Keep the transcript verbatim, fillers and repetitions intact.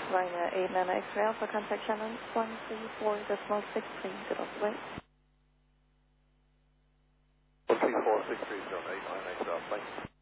Liner eight nine X-ray Alpha, contact channel one three four decimal six three, good on the way. one three four six three zero eight nine X Alpha.